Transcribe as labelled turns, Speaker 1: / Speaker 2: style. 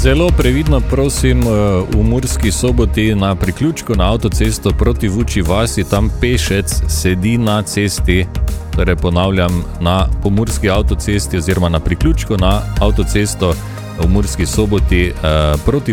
Speaker 1: Zelo previdno prosim, v Murski Soboti na priključku na avtocesto proti Vučji vasi, tam pešec sedi na cesti, torej ponavljam, na pomurski avtocesti oziroma na priključku na avtocesto v Murski Soboti proti